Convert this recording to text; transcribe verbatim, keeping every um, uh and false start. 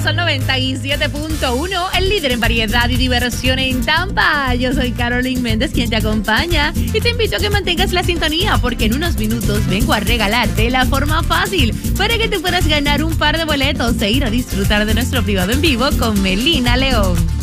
Sol noventa y siete punto uno, el líder en variedad y diversión en Tampa. Yo soy Carolyn Méndez, quien te acompaña, y te invito a que mantengas la sintonía porque en unos minutos vengo a regalarte la forma fácil para que te puedas ganar un par de boletos e ir a disfrutar de nuestro privado en vivo con Melina León.